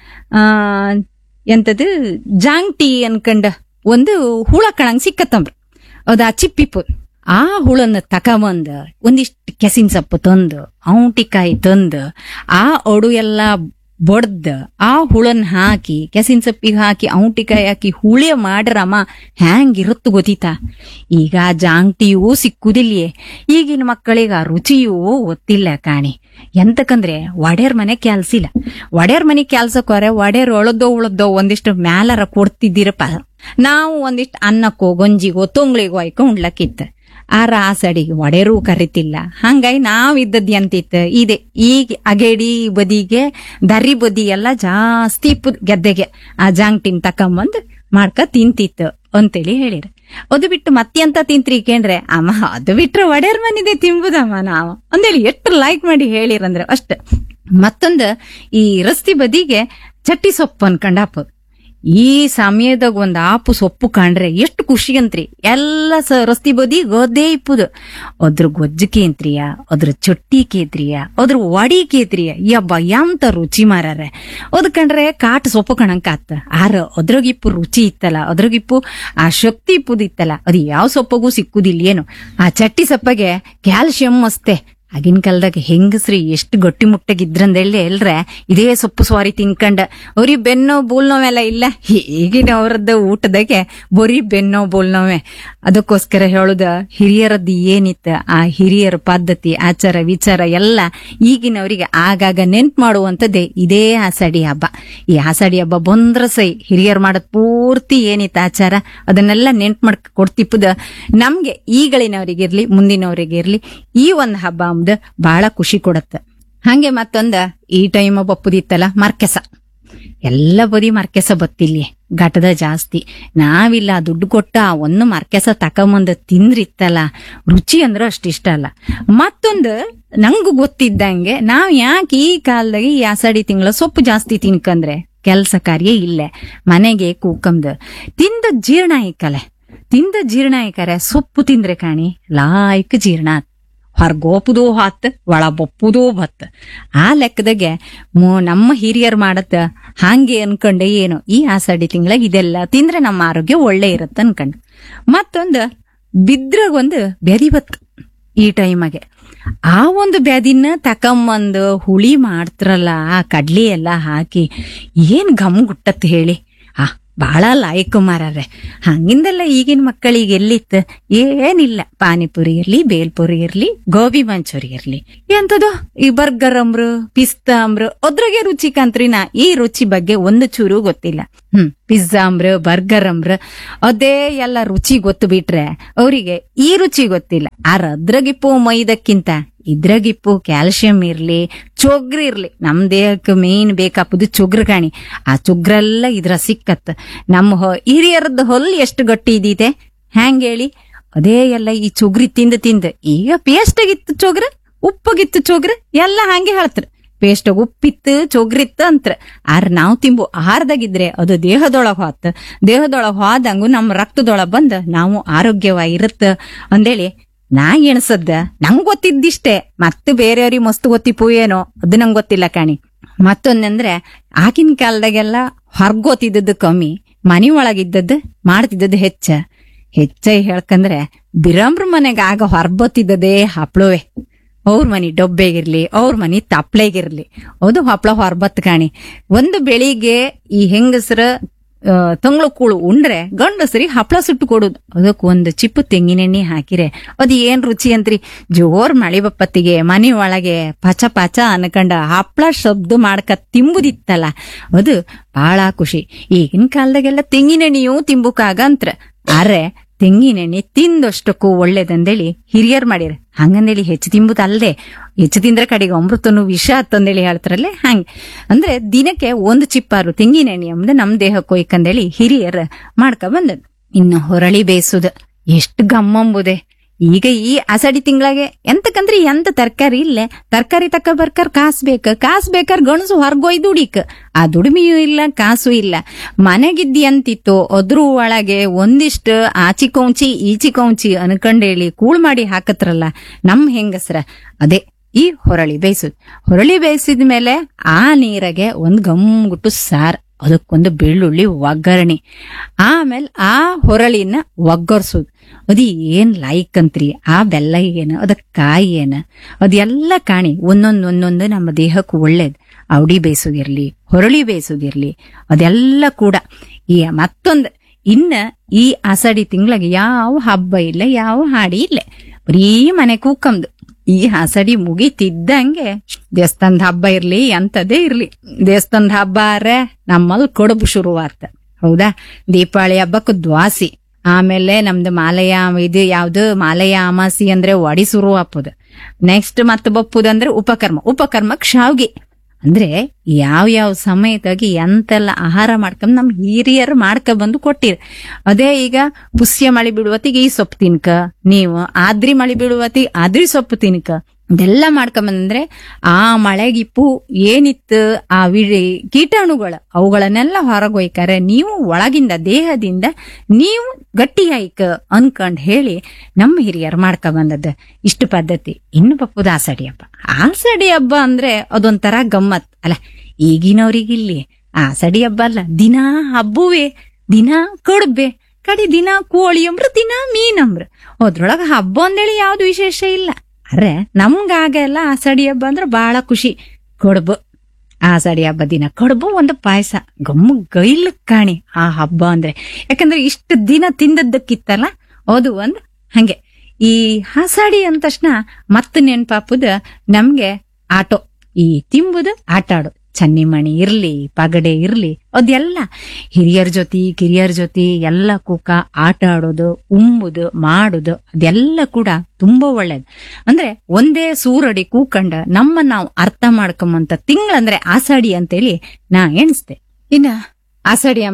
ಎಂತದು ಜಾಂಗ್ಟಿ ಅನ್ಕಂಡ ಒಂದು ಹುಳ ಕಣಂಗ್ ಸಿಕ್ಕತ್ತಂಬ್ರ. ಅದ ಚಿಪ್ಪಿಪ್ಪು ಆ ಹುಳನ್ನ ತಕಬಂದ ಒಂದಿಷ್ಟು ಕೆಸಿನ ಸೊಪ್ಪು ತಂದು ಔಟಿಕಾಯಿ ತಂದು ಆ ಒಡು ಎಲ್ಲ ಬಡ್ದ ಆ ಹುಳನ್ ಹಾಕಿ ಕೆಸಿನ ಸೊಪ್ಪಿಗೆ ಹಾಕಿ ಔಟಿಕಾಯಿ ಹಾಕಿ ಹುಳಿಯ ಮಾಡ್ರಮ್ಮ ಹ್ಯಾಂಗಿರುತ್ತು ಗೊತ್ತಿತಾ. ಈಗ ಜಾಂಗ್ಟಿಯೂ ಸಿಕ್ಕುದಿಲ್ಲಿಯೇ, ಈಗಿನ ಮಕ್ಕಳಿಗೆ ಆ ರುಚಿಯೂ ಗೊತ್ತಿಲ್ಲ ಕಾಣಿ. ಎಂತಕಂದ್ರೆ ಒಡೆಯರ್ ಮನೆ ಕೆಲ್ಸಿಲ್ಲ, ಒಡೆಯರ್ ಮನೆ ಕೆಲ್ಸಕ್ಕೋರೆ ಒಡೆಯರ್ ಒಳದ್ದೋ ಒಂದಿಷ್ಟು ಮ್ಯಾಲರ ಕೊಡ್ತಿದ್ದೀರಪ್ಪ. ನಾವು ಒಂದಿಷ್ಟು ಅನ್ನಕ್ಕೋ ಗಂಜಿಗೋ ತೊಂಗ್ಳಿಗೋ ಆಯ್ಕೊ ಉಣ್ಲಕ್ಕಿತ್ತ. ಆಷಾಢಿಗೆ ಒಡೆರೂ ಕರಿತಿಲ್ಲ, ಹಂಗಾಗಿ ನಾವಿದ್ದದ್ ಎಂತಿತ್ತು ಇದೆ. ಈಗ ಅಗೇಡಿ ಬದಿಗೆ ದರ್ರಿ ಬದಿ ಎಲ್ಲ ಜಾಸ್ತಿ ಇಪ್ಪುದ್ ಗೆದ್ದೆಗೆ ಆ ಜಾಂಗ್ಟಿನ್ ತಕೊಂಬಂದ್ ಮಾಡ್ಕ ತಿಂತಿತ್ತು ಅಂತೇಳಿ ಹೇಳಿರ. ಅದು ಬಿಟ್ಟು ಮತ್ತೆಂತ ತಿಂತ್ರಿ ಕೇಂದ್ರೆ, ಅಮ್ಮ ಅದು ಬಿಟ್ರೆ ಒಡೆಯರ್ ಮನಿದೆ ತಿಂಬುದಮ್ಮ ನಾವು ಅಂದೇಳಿ ಎಷ್ಟು ಲೈಕ್ ಮಾಡಿ ಹೇಳಿರಂದ್ರೆ ಅಷ್ಟ. ಮತ್ತೊಂದು ಈ ರಸ್ತಿ ಬದಿಗೆ ಚಟ್ಟಿ ಸೊಪ್ಪು ಅನ್ಕೊಂಡ್ ಹಾಪೋದು. ಈ ಸಮಯದಾಗ ಒಂದ್ ಆಪು ಸೊಪ್ಪು ಕಾಣ್ರೆ ಎಷ್ಟು ಖುಷಿ ಅಂತ್ರಿ. ಎಲ್ಲ ರಸ್ತಿ ಬದಿ ಗದ್ದೆ ಇಪ್ಪುದು. ಅದ್ರ ಗೊಜ್ಜು ಕೇಂತ್ರಿಯ, ಅದ್ರ ಚೊಟ್ಟಿ ಕೇತ್ರಿಯ, ಅದ್ರ ವಡಿ ಕೇತ್ರಿಯ, ಯಬ್ಬ ಎಂತ ರುಚಿ ಮಾರಾರೆ. ಅದ್ ಕಂಡ್ರೆ ಕಾಟ ಸೊಪ್ಪು ಕಣಂಕ ಆತ. ಅದ್ರಾಗಿಪ್ಪು ರುಚಿ ಇತ್ತಲ್ಲ, ಅದ್ರಾಗಿಪ್ಪು ಆ ಶಕ್ತಿ ಇಪ್ಪುದಿತ್ತಲ್ಲ, ಅದು ಯಾವ ಸೊಪ್ಪಗೂ ಸಿಕ್ಕುದಿಲ್ಲ ಏನು. ಆ ಚಟ್ಟಿ ಸೊಪ್ಪಗೆ ಕ್ಯಾಲ್ಸಿಯಂ ಅಷ್ಟೇ. ಆಗಿನ ಕಾಲದಾಗ ಹೆಂಗಸ್ರಿ ಎಷ್ಟು ಗಟ್ಟಿ ಮುಟ್ಟಾಗಿದ್ರಂದೇಳಿ ಎಲ್ರೆ ಇದೇ ಸೊಪ್ಪು ಸ್ವಾರಿ ತಿನ್ಕಂಡ ಅವ್ರಿಗೆ ಬೆನ್ನೋ ಬೋಲ್ ನೋವೆಲ್ಲ ಇಲ್ಲ. ಈಗಿನ ಅವ್ರದ್ದು ಊಟದಾಗೆ ಬರೀ ಬೆನ್ನೋ ಬೋಲ್ ನೋವೆ. ಅದಕ್ಕೋಸ್ಕರ ಹೇಳುದ ಹಿರಿಯರದ್ದು ಏನಿತ್ತ ಆ ಹಿರಿಯರ ಪದ್ಧತಿ ಆಚಾರ ವಿಚಾರ ಎಲ್ಲ ಈಗಿನವರಿಗೆ ಆಗಾಗ ನೆನ್ಪು ಮಾಡುವಂತದ್ದೇ ಇದೇ ಆಷಾಢಿ ಹಬ್ಬ. ಈ ಆಷಾಢಿ ಹಬ್ಬ ಬಂದ್ರ ಸೈ ಹಿರಿಯರ್ ಮಾಡದ್ ಪೂರ್ತಿ ಏನಿತ್ತ ಆಚಾರ ಅದನ್ನೆಲ್ಲ ನೆನ್ಪು ಮಾಡ್ಕ ಕೊಡ್ತಿಪ್ಪದ ನಮ್ಗೆ ಈಗಳಿನವರಿಗಿರ್ಲಿ ಮುಂದಿನವರಿಗಿರ್ಲಿ ಈ ಒಂದ್ ಹಬ್ಬ ಅಂಬುದು ಬಹಳ ಖುಷಿ ಕೊಡತ್ತ. ಹಂಗೆ ಮತ್ತೊಂದ ಈ ಟೈಮ್ ಬಪ್ಪುದಿತ್ತಲ್ಲ ಮರ್ಕೆಸ, ಎಲ್ಲ ಬದಿ ಮರ್ಕೆಸ ಬತ್ತಿಲ್ಲಿ ಘಟದ ಜಾಸ್ತಿ. ನಾವಿಲ್ಲ ದುಡ್ಡು ಕೊಟ್ಟ ಒಂದು ಮರ್ಕೆಸ ತಕೊಂಬಂದ ತಿಂದ್ರಿತ್ತಲ್ಲ ರುಚಿ ಅಂದ್ರೆ ಅಷ್ಟಿಷ್ಟ ಅಲ್ಲ. ಮತ್ತೊಂದು ನಂಗೂ ಗೊತ್ತಿದ್ದಂಗೆ ನಾವ್ ಯಾಕೆ ಈ ಕಾಲದಾಗ ಈ ಆಷಾಢಿ ತಿಂಗಳ ಸೊಪ್ಪು ಜಾಸ್ತಿ ತಿನ್ಕಂದ್ರೆ ಕೆಲ್ಸ ಕಾರ್ಯ ಇಲ್ಲೇ ಮನೆಗೆ ಕೂಕಂದು ತಿಂದ ಜೀರ್ಣ ಐಕಲೆ ತಿಂದ ಜೀರ್ಣ ಐಕರೆ ಸೊಪ್ಪು ತಿಂದ್ರೆ ಕಾಣಿ ಲಾಯ್ಕ್ ಜೀರ್ಣ ಹೊರಗೋಪುದೂ ಹಾತ್ ಒಳ ಬಪ್ಪುದೂ ಬತ್. ಆ ಲೆಕ್ಕದಾಗೆ ನಮ್ಮ ಹಿರಿಯರ್ ಮಾಡತ್ತ ಹಾಂಗೆ ಅನ್ಕೊಂಡೆ ಏನೋ ಈ ಆಷಾಢಿ ತಿಂಗಳಾಗ ಇದೆಲ್ಲ ತಿಂದ್ರೆ ನಮ್ಮ ಆರೋಗ್ಯ ಒಳ್ಳೆ ಇರತ್ತ ಅನ್ಕಂಡು. ಮತ್ತೊಂದು ಬಿದ್ರಾಗ ಒಂದು ಬ್ಯಾದಿ ಬತ್ ಈ ಟೈಮಾಗೆ. ಆ ಒಂದು ಬ್ಯಾದಿನ ತಕೊಂಬಂದು ಹುಳಿ ಮಾಡ್ತಾರಲ್ಲ ಆ ಕಡ್ಲಿ ಎಲ್ಲ ಹಾಕಿ ಏನ್ ಘಮ್ ಗುಟ್ಟತ್ ಹೇಳಿ. ಬಹಳ ಲಾಯ್ಕು ಮಾರ್ರೆ. ಹಂಗಿಂದೆಲ್ಲ ಈಗಿನ ಮಕ್ಕಳಿಗೆ ಎಲ್ಲಿತ್ತು ಏನಿಲ್ಲ. ಪಾನಿಪುರಿ ಇರ್ಲಿ, ಬೇಲ್ಪುರಿ ಇರ್ಲಿ, ಗೋಬಿ ಮಂಚೂರಿ ಇರ್ಲಿ, ಎಂತದು ಈ ಬರ್ಗರ್ ಅಂಬ್ರು ಪಿಸ್ತಾ ಅಂಬ್ರು ಅದ್ರಾಗೆ ರುಚಿ ಕಂತ್ರಿ. ನಾ ಈ ರುಚಿ ಬಗ್ಗೆ ಒಂದು ಚೂರು ಗೊತ್ತಿಲ್ಲ. ಪಿಜ್ಜಾ ಅಂಬ್ರು ಬರ್ಗರ್ ಅಂಬ್ರು ಅದೇ ಎಲ್ಲ ರುಚಿ ಗೊತ್ತು ಬಿಟ್ರೆ ಅವರಿಗೆ ಈ ರುಚಿ ಗೊತ್ತಿಲ್ಲ. ಅದ್ರಾಗಿಪ್ಪು ಮೈದಕ್ಕಿಂತ ಇದ್ರಾಗಿಪ್ಪು ಕ್ಯಾಲ್ಸಿಯಂ ಇರ್ಲಿ, ಚೊಗ್ರಿ ಇರ್ಲಿ. ನಮ್ ದೇಹಕ್ಕೆ ಮೇನ್ ಬೇಕಾಪುದು ಚೊಗ್ರು ಕಾಣಿ. ಆ ಚೊಗ್ರೆಲ್ಲ ಇದ್ರ ಸಿಕ್ಕತ್. ನಮ್ಮ ಹಿರಿಯರದ್ದು ಹೊಲ್ ಎಷ್ಟು ಗಟ್ಟಿ ಇದೀತೆ ಹ್ಯಾಂಗ ಹೇಳಿ. ಅದೇ ಎಲ್ಲ ಈ ಚೊಗ್ರಿ ತಿಂದ ಈಗ ಪೇಸ್ಟ್ ಆಗಿತ್ತು ಚೊಗ್ರ, ಉಪ್ಪಗಿತ್ತು ಚೊಗ್ರ ಎಲ್ಲ ಹಂಗೆ ಹೇಳ್ತಾರ. ಪೇಸ್ಟ್ ಉಪ್ಪಿತ್ತು ಚೊಗ್ರಿತ್ತು ಅಂತ್ರ. ನಾವು ತಿಂಬು ಆಹಾರದಾಗಿದ್ರೆ ಅದು ದೇಹದೊಳಗ್ ಹೋತ್. ದೇಹದೊಳಗ್ ಹೋದಂಗು ನಮ್ಮ ರಕ್ತದೊಳಗ್ ಬಂದ್ ನಾವು ಆರೋಗ್ಯವಾಗಿರುತ್ತ ಅಂದೇಳಿ ನಾ ಎಣಸದ್ದ. ನಂಗ್ ಗೊತ್ತಿದ್ದಿಷ್ಟೇ, ಮತ್ತೆ ಬೇರೆಯವ್ರಿಗೆ ಮಸ್ತ್ ಗೊತ್ತಿಪ್ಪು ಏನೋ ಅದು ನಂಗೆ ಗೊತ್ತಿಲ್ಲ ಕಾಣಿ. ಮತ್ತೊಂದಂದ್ರೆ ಆಗಿನ ಕಾಲದಾಗೆಲ್ಲ ಹೊರ್ಗೋತಿದ್ದದ್ದು ಕಮ್ಮಿ, ಮನಿ ಒಳಗಿದ್ದದ್ದು ಮಾಡ್ತಿದ್ದದ್ದು ಹೆಚ್ಚ ಹೇಳ್ಕಂದ್ರೆ ಬಿರಂಬ್ರ ಮನೆಗ ಆಗ ಹೊರ್ಬತ್ತಿದ್ದದೇ ಹಪ್ಳವೇ. ಅವ್ರ ಮನಿ ಡೊಬ್ಬೆಗಿರ್ಲಿ, ಅವ್ರ ಮನಿ ತಪ್ಳೆಗಿರ್ಲಿ, ಅದು ಹಪ್ಳ ಹೊರ್ಬತ್ ಕಾಣಿ. ಒಂದು ಬೆಳಿಗ್ಗೆ ಈ ಹೆಂಗಸರ ತಂಗ್ಳು ಕೂಳು ಉಂಡ್ರೆ ಗಂಡಸರಿ ಹಪ್ಳ ಸುಟ್ಟು ಕೊಡುದು. ಅದಕ್ ಒಂದು ಚಿಪ್ಪು ತೆಂಗಿನೆಣ್ಣೆ ಹಾಕಿರೆ ಅದು ಏನ್ ರುಚಿ ಅಂತ್ರಿ. ಜೋರ್ ಮಳಿ ಬಪ್ಪತ್ತಿಗೆ ಮನಿ ಒಳಗೆ ಪಚ ಪಚ ಅನ್ಕಂಡ ಹಪ್ಳ ಶಬ್ದ ಮಾಡ್ಕ ತಿಂಬುದಿತ್ತಲ್ಲ ಅದು ಬಹಳ ಖುಷಿ. ಈಗಿನ ಕಾಲದಾಗೆಲ್ಲ ತೆಂಗಿನೆಣ್ಣೆಯೂ ತಿಂಬುಕಾಗಂತ್ರ. ಅರೆ ತೆಂಗಿನೆಣ್ಣೆ ತಿಂದಷ್ಟಕ್ಕೂ ಒಳ್ಳೇದಂದೇಳಿ ಹಿರಿಯರ್ ಮಾಡಿರ. ಹಂಗಂದೇಳಿ ಹೆಚ್ಚು ತಿಂಬುದಲ್ಲದೆ ಹೆಚ್ಚು ತಿಂದ್ರೆ ಕಡೆಗೆ ಅಮೃತನು ವಿಷ ಹತ್ತಂದೇಳಿ ಹೇಳ್ತಾರಲ್ಲೇ ಹಂಗೆ. ಅಂದ್ರೆ ದಿನಕ್ಕೆ ಒಂದು ಚಿಪ್ಪಾರು ತೆಂಗಿನೆಣ್ಣೆ ಅಂಬುದು ನಮ್ ದೇಹಕ್ಕೆ ಹೋಯ್ಕಂದೇಳಿ ಹಿರಿಯರ್ ಮಾಡ್ಕ ಬಂದದ್. ಇನ್ನು ಹೊರಳಿ ಬೇಯಿಸುದ ಎಷ್ಟು ಗಮ್ಮಂಬುದೆ. ಈಗ ಈ ಆಷಾಢಿ ತಿಂಗಳಾಗೆ ಎಂತಕಂದ್ರೆ ಎಂತ ತರಕಾರಿ ಇಲ್ಲೇ. ತರಕಾರಿ ತಕ್ಕ ಬರ್ಕರ್ ಕಾಸ್ ಬೇಕಾರ ಗಣಸು ಹೊರ್ಗೊಯ್ದು ದುಡಿಕ್. ಆ ದುಡಿಮೆಯೂ ಇಲ್ಲ, ಕಾಸು ಇಲ್ಲ. ಮನೆಗಿದ್ದಿ ಅಂತಿತ್ತು ಅದ್ರ ಒಳಗೆ ಒಂದಿಷ್ಟು ಆಚಿ ಕೌಂಚಿ ಈಚಿ ಕೌಂಚಿ ಅನ್ಕಂಡೇಳಿ ಕೂಳ್ ಮಾಡಿ ಹಾಕತ್ರಲ್ಲ ನಮ್ ಹೆಂಗಸ್ರ. ಅದೇ ಈ ಹೊರಳಿ ಬೇಯಿಸಿದ ಮೇಲೆ ಆ ನೀರಾಗೆ ಒಂದ್ ಗಮ್ಗುಟ್ಟು ಸಾರ್, ಅದಕ್ಕೊಂದು ಬೆಳ್ಳುಳ್ಳಿ ಒಗ್ಗರಣೆ, ಆಮೇಲೆ ಆ ಹೊರಳಿನ ಒಗ್ಗರ್ಸೋದು. ಅದು ಏನ್ ಲಾಯ್ಕ್ ಅಂತ್ರಿ. ಆ ಬೆಲ್ಲ ಏನು, ಅದ ಕಾಯಿ ಏನ, ಅದೆಲ್ಲ ಕಾಣಿ ಒಂದೊಂದು ನಮ್ಮ ದೇಹಕ್ಕೂ ಒಳ್ಳೇದ್. ಅವಡಿ ಬೇಯಿಸೋದಿರ್ಲಿ, ಹೊರಳಿ ಬೇಯಿಸೋದಿರ್ಲಿ, ಅದೆಲ್ಲ ಕೂಡ. ಈ ಮತ್ತೊಂದು ಇನ್ನ ಈ ಆಷಾಢಿ ತಿಂಗಳಿಗೆ ಯಾವ ಹಬ್ಬ ಇಲ್ಲ, ಯಾವ ಹಾಡಿ ಇಲ್ಲ, ಬರೀ ಮನೆ ಕೂಕಂದು. ಈ ಆಷಾಢಿ ಮುಗಿತಿದ್ದಂಗೆ ದೇವಸ್ಥಾನದ ಹಬ್ಬ ಇರ್ಲಿ ಎಂತದೇ ಇರ್ಲಿ, ದೇವಸ್ಥಾನದ ಹಬ್ಬ ಆರೆ ನಮ್ಮಲ್ಲಿ ಕಡುಬು ಶುರುವಾತ. ಹೌದಾ? ದೀಪಾವಳಿ ಹಬ್ಬಕ್ಕೆ ದ್ವಾಸಿ, ಆಮೇಲೆ ನಮ್ದು ಮಾಲಯ ಇದು ಯಾವ್ದು ಮಾಲಯ ಅಮಾಸಿ ಅಂದ್ರೆ ಒಡಿ ಶುರು ಹಾಪುದು. ನೆಕ್ಸ್ಟ್ ಮತ್ತೆ ಬಪ್ಪುದಂದ್ರೆ ಉಪಕರ್ಮಕ್ ಶಾವ್ಗೆ. ಅಂದ್ರೆ ಯಾವ ಸಮಯದಾಗಿ ಎಂತೆಲ್ಲ ಆಹಾರ ಮಾಡ್ಕೊಂಡ್ ನಮ್ ಹಿರಿಯರು ಮಾಡ್ಕ ಬಂದು ಕೊಟ್ಟಿರ್. ಅದೇ ಈಗ ಪುಷ್ಯ ಮಳಿ ಬಿಡುವತ್ತಿಗೆ ಈ ಸೊಪ್ಪು ತಿನ್ಕ, ನೀವು ಆದ್ರಿ ಮಳಿ ಬಿಡುವತ್ತಿಗೆ ಆದ್ರಿ ಸೊಪ್ಪು ತಿನ್ಕ, ಇದೆಲ್ಲ ಮಾಡ್ಕೊಂಬಂದ್ರೆ ಆ ಮಳೆಗಿಪ್ಪು ಏನಿತ್ತು ಆ ಕೀಟಾಣುಗಳು ಅವುಗಳನ್ನೆಲ್ಲ ಹೊರಗೊಯ್ಕಾರೆ ನೀವು ಒಳಗಿಂದ ದೇಹದಿಂದ ನೀವು ಗಟ್ಟಿಯಾಯ್ಕ ಅನ್ಕೊಂಡ್ ಹೇಳಿ ನಮ್ಮ ಹಿರಿಯರು ಮಾಡ್ಕೊಂಬಂದದ್ದು ಇಷ್ಟು ಪದ್ಧತಿ. ಇನ್ನು ಪಪ್ಪುದ ಆಷಾಢಿ ಹಬ್ಬ ಅಂದ್ರೆ ಅದೊಂಥರ ಗಮ್ಮತ್ ಅಲ್ಲ. ಈಗಿನವ್ರಿಗಿಲ್ಲಿ ಆಷಾಢಿ ಹಬ್ಬ ಅಲ್ಲ, ದಿನಾ ಹಬ್ಬವೇ, ದಿನಾ ಕಡುಬೆ, ಕಡಿ ದಿನ ಕೋಳಿ ಅಂಬ್ರ, ದಿನ ಮೀನಂಬ್ರ. ಅದ್ರೊಳಗ ಹಬ್ಬ ಅಂದೇಳಿ ಯಾವ್ದು ವಿಶೇಷ ಇಲ್ಲ. ಅರೆ ನಮ್ಗಾಗ ಎಲ್ಲ ಆಷಾಢಿ ಹಬ್ಬ ಅಂದ್ರೆ ಬಹಳ ಖುಷಿ. ಕಡುಬು, ಆಷಾಢಿ ಹಬ್ಬ ದಿನ ಕಡುಬು, ಒಂದು ಪಾಯಸ, ಗಮ್ಮು ಗೈಲ್ ಕಾಣಿ ಆ ಹಬ್ಬ ಅಂದ್ರೆ. ಯಾಕಂದ್ರೆ ಇಷ್ಟು ದಿನ ತಿಂದದ್ದಕ್ಕಿತ್ತಲ್ಲ ಅದು ಒಂದ್ ಹಂಗೆ. ಈ ಆಷಾಢಿ ಅಂದ ತಕ್ಷಣ ಮತ್ತೆ ನೆನ್ಪಾಪುದ ನಮ್ಗೆ ಆಟೋ, ಈ ತಿಂಬುದು ಆಟ ಆಡೋ, ಚನ್ನಿಮಣಿ ಇರ್ಲಿ ಪಗಡೆ ಇರ್ಲಿ ಅದೆಲ್ಲ ಹಿರಿಯರ ಜೊತೆ ಕಿರಿಯರ ಜೊತೆ ಎಲ್ಲ ಕೂಕ ಆಟ ಆಡೋದು, ಉಂಬುದು ಮಾಡುದು ಅದೆಲ್ಲ ಕೂಡ ತುಂಬಾ ಒಳ್ಳೇದು. ಅಂದ್ರೆ ಒಂದೇ ಸೂರಡಿ ಕೂಕಂಡ ನಮ್ಮ ನಾವು ಅರ್ಥ ಮಾಡ್ಕೊಂಬಂತ ತಿಂಗಳಂದ್ರೆ ಆಷಾಢಿ ಅಂತೇಳಿ ನಾ ಎಣಿಸ್ದೆ. ಇನ್ನ ಆಷಾಢಿ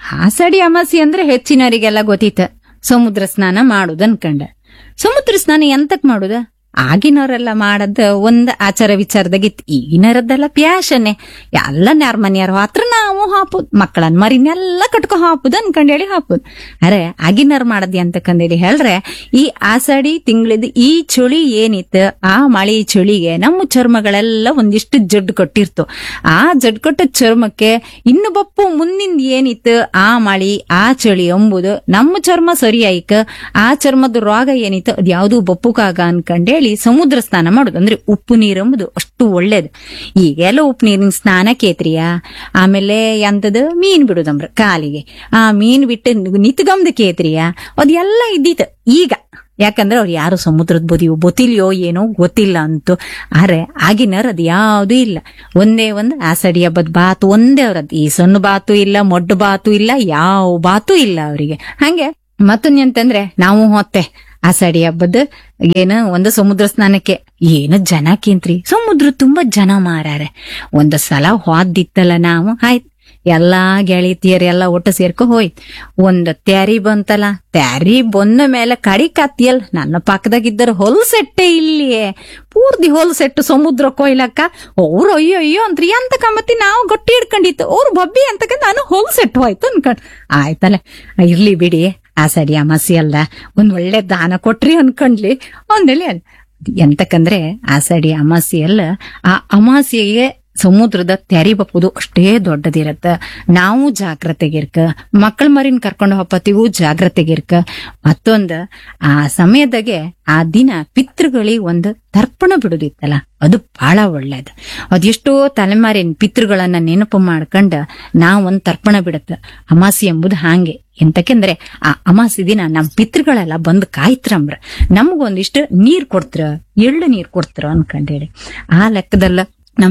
ಅಮಾಸಿ ಅಂದ್ರೆ ಹೆಚ್ಚಿನವರಿಗೆಲ್ಲ ಗೊತ್ತಿತ್ತ, ಸಮುದ್ರ ಸ್ನಾನ ಮಾಡುದು ಅನ್ಕಂಡ. ಸಮುದ್ರ ಸ್ನಾನ ಎಂತಕ್ ಮಾಡುದ? ಆಗಿನವರೆಲ್ಲ ಮಾಡದ ಒಂದ್ ಆಚಾರ ವಿಚಾರದಾಗಿತ್ತು. ಈಗಿನರದ್ದೆಲ್ಲ ಪ್ಯಾಶನ್ನೇ, ಎಲ್ಲ ಯಾರ ಮನೆಯಾರು ಹತ್ರ ನಾವು ಹಾಪುದ್, ಮಕ್ಕಳನ್ ಮರಿನೆಲ್ಲ ಕಟ್ಕೊ ಹಾಪುದ್ ಅನ್ಕಂಡೇಳಿ ಹಾಪುದ್. ಅರೆ ಆಗಿನವ್ರು ಮಾಡದಿ ಅಂತಕಂದೇಳಿ ಹೇಳ್ರೆ, ಈ ಆಷಾಢಿ ತಿಂಗಳಿದ್ ಈ ಚಳಿ ಏನಿತ್ತು, ಆ ಮಳಿ ಚಳಿಗೆ ನಮ್ಮ ಚರ್ಮಗಳೆಲ್ಲ ಒಂದಿಷ್ಟು ಜಡ್ಡು ಕೊಟ್ಟಿರ್ತು. ಆ ಜಡ್ ಕೊಟ್ಟ ಚರ್ಮಕ್ಕೆ ಇನ್ನು ಬಪ್ಪು ಮುಂದಿಂದ ಏನಿತ್ತು, ಆ ಮಳಿ ಆ ಚಳಿ ಎಂಬುದು ನಮ್ಮ ಚರ್ಮ ಸರಿಯಾಯ್ಕ, ಆ ಚರ್ಮದ ರೋಗ ಏನಿತ್ತು ಅದ್ಯಾವ್ದು ಬಪ್ಪುಕಾಗ ಅನ್ಕಂಡೇಳಿ ಸಮುದ್ರ ಸ್ನಾನ ಮಾಡುದು. ಅಂದ್ರೆ ಉಪ್ಪು ನೀರು ಎಂಬುದು ಅಷ್ಟು ಒಳ್ಳೇದು. ಈಗೆಲ್ಲ ಉಪ್ಪು ನೀರಿನ ಸ್ನಾನ ಕೇತ್ರಿಯ, ಆಮೇಲೆ ಎಂತದ ಮೀನ್ ಬಿಡುದಂಬ್ರ ಕಾಲಿಗೆ, ಆ ಮೀನ್ ಬಿಟ್ಟು ನಿತ್ಗಮ್ದ ಕೇತ್ರಿಯ ಅದೆಲ್ಲ ಇದ್ದಿತ್ತು. ಈಗ ಯಾಕಂದ್ರೆ ಅವ್ರು ಯಾರು ಸಮುದ್ರದ ಬದಿಯೋ ಗೊತ್ತಿಲ್ಯೋ ಏನೋ ಗೊತ್ತಿಲ್ಲ ಅಂತು. ಆದ್ರೆ ಆಗಿನವ್ರು ಅದ್ ಯಾವ್ದು ಇಲ್ಲ, ಒಂದೇ ಒಂದು ಆಷಾಢಿ ಹಬ್ಬದ ಬಾತು ಒಂದೇ ಅವ್ರದ್ದು. ಈ ಸಣ್ಣ ಬಾತು ಇಲ್ಲ, ಮೊಡ್ಡು ಬಾತು ಇಲ್ಲ, ಯಾವ ಬಾತು ಇಲ್ಲ ಅವರಿಗೆ. ಹಂಗೆ ಮತ್ತೊಂದಂತಂದ್ರೆ ನಾವು ಹೊತ್ತೆ ಆಷಾಢಿ ಹಬ್ಬದ ಏನ ಒಂದು ಸಮುದ್ರ ಸ್ನಾನಕ್ಕೆ ಏನು ಜನ ಕೇಂತ್ರಿ, ಸಮುದ್ರ ತುಂಬಾ ಜನ ಮಾರಾರೆ. ಒಂದ್ ಸಲ ಹೋದಿತ್ತಲ್ಲ ನಾವು, ಆಯ್ತು ಎಲ್ಲಾ ಗೆಳತಿಯರೆಲ್ಲ ಒಟ್ಟು ಸೇರ್ಕೊ ಹೋಯ್ತು. ಒಂದ್ ತ್ಯಾರಿ ಬಂತಲ್ಲ, ತ್ಯಾರಿ ಬಂದ ಮೇಲೆ ಕಡಿ ಕತ್ತಿಯಲ್ ನನ್ನ ಪಕ್ಕದಾಗಿದ್ದರು ಹೊಲ್ಸೆಟ್ಟೆ ಇಲ್ಲಿಯೇ ಪೂರ್ತಿ ಹೊಲ್ಸೆಟ್ಟು ಸಮುದ್ರ ಕೊಯ್ಲಕ್ಕ. ಅವ್ರು ಅಯ್ಯೋ ಅಂತ್ರಿ ಅಂತ ಕಮ್ಮತ್ತಿ ನಾವು ಗಟ್ಟಿ ಹಿಡ್ಕೊಂಡಿತ್ತು, ಅವ್ರು ಬಬ್ಬಿ ಅಂತಕ ನಾನು ಹೊಲ್ಸೆಟ್ಟು ಹೋಯ್ತು ಅನ್ಕೊಂಡ್. ಆಯ್ತಲ್ಲ ಇರ್ಲಿ ಬಿಡಿ, ಆಷಾಢಿ ಅಮಾಸಿ ಅಲ್ಲ, ಒಂದ್ ಒಳ್ಳೆ ದಾನ ಕೊಟ್ರಿ ಅನ್ಕೊಂಡ್ಲಿ ಒಂದೇಳಿ. ಎಂತಕಂದ್ರೆ ಆಷಾಢಿ ಅಮಾಸಿ ಅಲ್ಲ, ಆ ಅಮಾಸಿಗೆ ಸಮುದ್ರದ ತೆರಿ ಬಪ್ಪುದು ಅಷ್ಟೇ ದೊಡ್ಡದಿರತ್ತ. ನಾವು ಜಾಗ್ರತೆಗಿರ್ಕ, ಮಕ್ಕಳ ಮರಿನ್ ಕರ್ಕೊಂಡು ಹೋಗ್ಪತಿಗೂ ಜಾಗ್ರತೆಗಿರ್ಕ. ಮತ್ತೊಂದ್ ಆ ಸಮಯದಾಗೆ ಆ ದಿನ ಪಿತೃಗಳಿಗೆ ಒಂದು ತರ್ಪಣ ಬಿಡುದಿತ್ತಲ್ಲ, ಅದು ಬಹಳ ಒಳ್ಳೇದು. ಅದೆಷ್ಟೋ ತಲೆಮಾರಿನ ಪಿತೃಗಳನ್ನ ನೆನಪು ಮಾಡ್ಕೊಂಡ ನಾವೊಂದ್ ತರ್ಪಣ ಬಿಡತ್ತ. ಅಮಾಸಿ ಎಂಬುದು ಹಾಂಗೆ. ಎಂತಕೆಂದ್ರೆ ಆ ಅಮಾಸಿ ದಿನ ನಮ್ ಪಿತೃಗಳೆಲ್ಲ ಬಂದ್ ಕಾಯ್ತ್ರಂಬ್ರ, ನಮ್ಗೊಂದಿಷ್ಟು ನೀರ್ ಕೊಡ್ತ್ರ, ಎಳ್ಳು ನೀರ್ ಕೊಡ್ತ್ರ ಅನ್ಕಂಡೇಳಿ. ಆ ಲೆಕ್ಕದಲ್ಲ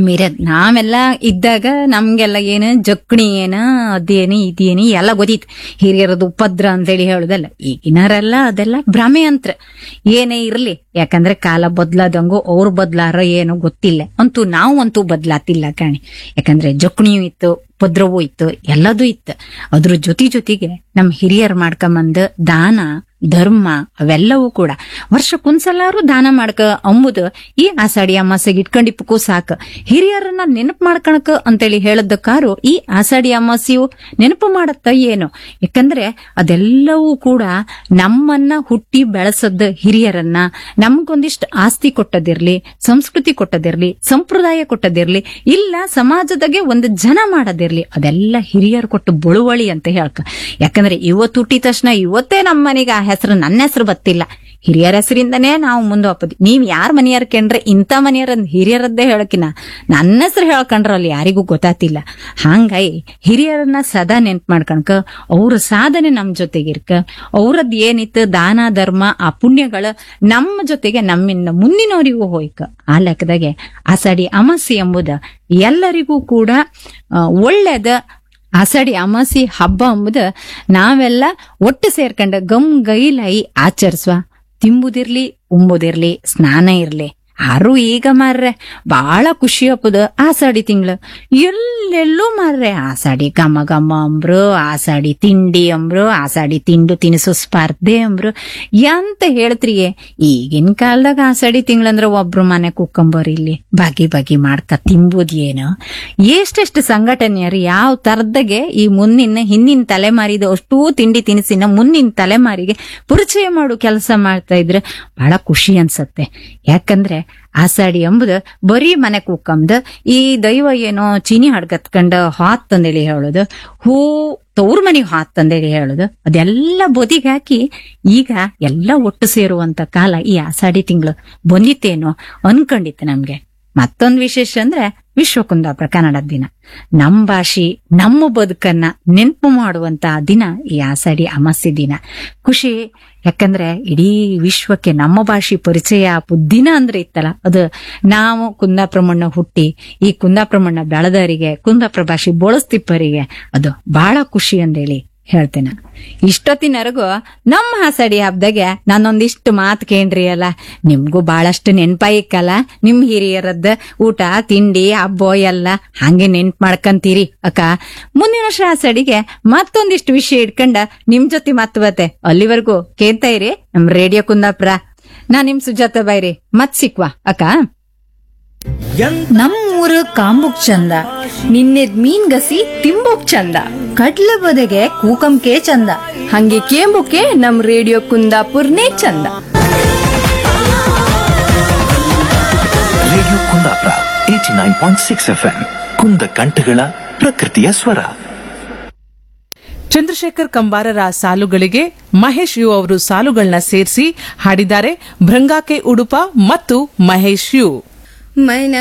ನಾವೆಲ್ಲ ಇದ್ದಾಗ ನಮ್ಗೆಲ್ಲ ಏನು ಜಕ್ಣಿ ಏನ ಅದೇನಿ ಇದೇನಿ ಎಲ್ಲ ಗೊತ್ತಿತ್ತು. ಹಿರಿಯರದು ಉಪದ್ರ ಅಂತೇಳಿ ಹೇಳುದಲ್ಲ. ಈಗಿನರೆಲ್ಲ ಅದೆಲ್ಲ ಭ್ರಮೆ ಅಂತ್ರ. ಏನೇ ಇರ್ಲಿ, ಯಾಕಂದ್ರೆ ಕಾಲ ಬದ್ಲಾದಂಗು ಅವ್ರು ಬದ್ಲಾರ ಏನೋ ಗೊತ್ತಿಲ್ಲ. ನಾವಂತೂ ಬದ್ಲಾತಿಲ್ಲ ಕಾಣಿ. ಯಾಕಂದ್ರೆ ಜಕ್ಣಿಯೂ ಇತ್ತು, ಉಪದ್ರವೂ ಇತ್ತು, ಎಲ್ಲದೂ ಇತ್ತು. ಅದ್ರ ಜೊತೆಗೆ ನಮ್ ಹಿರಿಯರ್ ಮಾಡ್ಕೊಂಬಂದ ದಾನ ಧರ್ಮ ಅವೆಲ್ಲವೂ ಕೂಡ ವರ್ಷಕ್ಕೊಂದ್ಸಲಾರು ದಾನ ಮಾಡ್ಕ ಅಂಬುದು ಈ ಆಷಾಢಿ ಅಮಾಸೆಗೆ ಇಟ್ಕೊಂಡಿಪ್ಪಕ್ಕೂ ಸಾಕು. ಹಿರಿಯರನ್ನ ನೆನಪು ಮಾಡ್ಕಣಕ ಅಂತೇಳಿ ಹೇಳದಕ್ಕಾರು ಈ ಆಷಾಢಿ ಅಮಾಸೆಯು ನೆನಪು ಮಾಡತ್ತ ಏನು. ಯಾಕಂದ್ರೆ ಅದೆಲ್ಲವೂ ಕೂಡ ನಮ್ಮನ್ನ ಹುಟ್ಟಿ ಬೆಳೆಸದ ಹಿರಿಯರನ್ನ, ನಮ್ಗೊಂದಿಷ್ಟು ಆಸ್ತಿ ಕೊಟ್ಟದಿರ್ಲಿ, ಸಂಸ್ಕೃತಿ ಕೊಟ್ಟದಿರ್ಲಿ, ಸಂಪ್ರದಾಯ ಕೊಟ್ಟದಿರ್ಲಿ, ಇಲ್ಲ ಸಮಾಜದಾಗೆ ಒಂದು ಜನ ಮಾಡದಿರ್ಲಿ, ಅದೆಲ್ಲ ಹಿರಿಯರು ಕೊಟ್ಟು ಬಳುವಳಿ ಅಂತ ಹೇಳ್ಕ. ಯಾಕಂದ್ರೆ ಇವತ್ತು ಹುಟ್ಟಿದ ತಕ್ಷಣ ಇವತ್ತೇ ನಮ್ಮ ಮನೆಗೆ ಆ ಹೆಸರು, ನನ್ನ ಹೆಸರು ಬತ್ತಿಲ್ಲ, ಹಿರಿಯರ ಹೆಸರಿಂದನೇ ನಾವು ಮುಂದೆ ಹೋಗ್ಬೋದು. ನೀವ್ ಯಾರ ಮನೆಯರ್ ಕಂಡ್ರೆ ಇಂಥ ಮನೆಯರ ಹಿರಿಯರದ್ದೇ ಹೇಳಕಿನ ನನ್ನ ಹೆಸರು ಹೇಳ್ಕೊಂಡ್ರ ಅಲ್ಲಿ ಯಾರಿಗೂ ಗೊತ್ತಾತಿಲ್ಲ. ಹಂಗಾಗಿ ಹಿರಿಯರನ್ನ ಸದಾ ನೆನ್ಪು ಮಾಡ್ಕಣಕ, ಅವ್ರ ಸಾಧನೆ ನಮ್ ಜೊತೆಗಿರ್ಕ, ಅವ್ರದ್ ಏನಿತ್ತು ದಾನ ಧರ್ಮ ಆ ಪುಣ್ಯಗಳ ನಮ್ಮ ಜೊತೆಗೆ ನಮ್ಮಿಂದ ಮುಂದಿನವರಿಗೂ ಹೋಯ್ಕ. ಆ ಲೆಕ್ಕದಾಗೆ ಆಷಾಢಿ ಅಮಾಸಿ ಎಂಬುದ ಎಲ್ಲರಿಗೂ ಕೂಡ ಒಳ್ಳೇದ. ಆಷಾಢಿ ಅಮಾಸಿ ಹಬ್ಬ ಎಂಬುದು ನಾವೆಲ್ಲ ಒಟ್ಟು ಸೇರ್ಕೊಂಡ ಗೈಲೈ ಆಚರಿಸುವ. ತಿಂಬುದಿರ್ಲಿ, ಉಂಬುದಿರ್ಲಿ, ಸ್ನಾನ ಇರ್ಲಿ. ಯಾರು ಈಗ ಮಾರ್ರೆ ಬಹಳ ಖುಷಿ ಹಬ್ಬದ ಆಷಾಢಿ ತಿಂಗಳು. ಎಲ್ಲೆಲ್ಲೂ ಮಾರ್ರೆ ಆಷಾಢಿ ಘಮ ಘಮ ಅಂಬ್ರು, ಆಷಾಢಿ ತಿಂಡಿ ಅಂಬ್ರು, ಆಷಾಢಿ ತಿಂಡು ತಿನಿಸು ಸ್ಪರ್ಧೆ ಅಂಬ್ರು. ಎಂತ ಹೇಳ್ತ್ರಿಯೇ, ಈಗಿನ ಕಾಲದಾಗ ಆಷಾಢಿ ತಿಂಗಳಂದ್ರ ಒಬ್ರು ಮನೆ ಕುಕ್ಕಂಬರ್ ಇಲ್ಲಿ ಬಗೆ ಬಗೆ ಮಾಡ್ಕ ತಿಂಬುದೇನು. ಎಷ್ಟೆಷ್ಟು ಸಂಘಟನೆಯರು ಯಾವ ತರದಾಗೆ ಈ ಹಿಂದಿನ ತಲೆಮಾರಿದ ಅಷ್ಟೂ ತಿಂಡಿ ತಿನಿಸಿನ ಮುಂದಿನ ತಲೆಮಾರಿಗೆ ಪರಿಚಯ ಮಾಡು ಕೆಲಸ ಮಾಡ್ತಾ ಇದ್ರೆ ಬಹಳ ಖುಷಿ ಅನ್ಸತ್ತೆ. ಯಾಕಂದ್ರೆ ಆಷಾಢಿ ಎಂಬುದು ಬರೀ ಮನೆ ಕೂಕಂದ ಈ ದೈವ ಏನೋ ಚೀನಿ ಹಡ್ಗತ್ಕಂಡ ಹಾತ್ ತಂದೇಳಿ ಹೇಳುದು, ಹೂ ತವ್ರ ಮನೆಗೆ ಹಾತ್ ತಂದೇಳಿ ಹೇಳುದು, ಅದೆಲ್ಲ ಬದಿಗೆ ಹಾಕಿ ಈಗ ಎಲ್ಲ ಒಟ್ಟು ಸೇರುವಂತ ಕಾಲ ಈ ಆಷಾಢಿ ತಿಂಗಳು ಬಂದಿತ್ತೇನೋ ಅನ್ಕೊಂಡಿತ್ತು ನಮ್ಗೆ. ಮತ್ತೊಂದು ವಿಶೇಷ ಅಂದ್ರೆ ವಿಶ್ವ ಕುಂದಾಪುರ ಕನ್ನಡ ದಿನ. ನಮ್ಮ ಭಾಷೆ ನಮ್ಮ ಬದುಕನ್ನ ನೆನಪು ಮಾಡುವಂತ ದಿನ ಈ ಆಷಾಢಿ ಅಮಾವಾಸ್ಯೆ ದಿನ. ಖುಷಿ, ಯಾಕಂದ್ರೆ ಇಡೀ ವಿಶ್ವಕ್ಕೆ ನಮ್ಮ ಭಾಷೆ ಪರಿಚಯ ದಿನ ಅಂದ್ರೆ ಇತ್ತಲ್ಲ, ಅದು ನಾವು ಕುಂದಾಪುರ ಮಣ್ಣ ಹುಟ್ಟಿ ಈ ಕುಂದಾಪುರ ಮಣ್ಣ ಬೆಳೆದವರಿಗೆ, ಕುಂದಾಪುರ ಭಾಷೆ ಬಳಸ್ತಿಪ್ಪರಿಗೆ ಅದು ಬಹಳ ಖುಷಿ ಅಂದೇಳಿ ಹೇಳ್ತೇನೆ. ಇಷ್ಟೊತ್ತಿನವರೆಗೂ ನಮ್ಮ ಆಷಾಢಿ ಹಬ್ಬದಾಗೆ ನಾನೊಂದಿಷ್ಟು ಮಾತು ಕೇಳ್ರಿ ಅಲ್ಲ, ನಿಮ್ಗೂ ಬಹಳಷ್ಟು ನೆನ್ಪಾಯಿಕ್ಕಲ್ಲ. ನಿಮ್ ಹಿರಿಯರದ್ದು ಊಟ ತಿಂಡಿ ಹಬ್ಬ ಎಲ್ಲ ಹಂಗೆ ನೆನ್ಪು ಮಾಡ್ಕಂತೀರಿ ಅಕ್ಕ. ಮುಂದಿನ ವರ್ಷ ಆಷಾಢಿಗೆ ಮತ್ತೊಂದಿಷ್ಟು ವಿಷಯ ಇಟ್ಕೊಂಡ ನಿಮ್ ಜೊತೆ ಮಾತು ಬತ್ತೆ. ಅಲ್ಲಿವರೆಗೂ ಕೇಳ್ತಾ ಇರಿ ನಮ್ ರೇಡಿಯೋ ಕುಂದಾಪುರ. ನಾ ನಿಮ್ ಸುಜಾತ ಬೈರಿ, ಮತ್ ಸಿಕ್ವಾ ಅಕ್ಕ. ನಮ್ಮೂರು ಕಾಂಬುಕ್ ಚಂದ, ನಿನ್ನೆದ್ ಮೀನ್ ಗಸಿ ತಿಂಬುಕ್ ಚಂದ, ಕಡ್ಲೆ ಬದೆಗೆ ಕೂಕಂಕೆ ಚಂದ, ಹಂಗೆ ಕೇಂಬುಕೆ ನಮ್ ರೇಡಿಯೋ ಕುಂದಾಪುರ್ನೇ ಚಂದ. ರೇಡಿಯೋ ಕುಂದಾಪುರ 89.6 FM ಕುಂದ ಕಂಠಗಳ ಪ್ರಕೃತಿಯ ಸ್ವರ. ಚಂದ್ರಶೇಖರ್ ಕಂಬಾರರ ಸಾಲುಗಳಿಗೆ ಮಹೇಶ್ ಯು ಅವರು ಸಾಲುಗಳನ್ನ ಸೇರಿಸಿ ಹಾಡಿದ್ದಾರೆ ಭೃಂಗಾಕೆ ಉಡುಪ ಮತ್ತು ಮಹೇಶ್ ಯು.